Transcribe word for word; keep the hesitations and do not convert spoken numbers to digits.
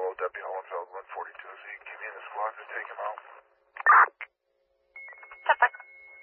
Deputy Hollenfeld, one forty-two. Is he, give me in the squad to take him out?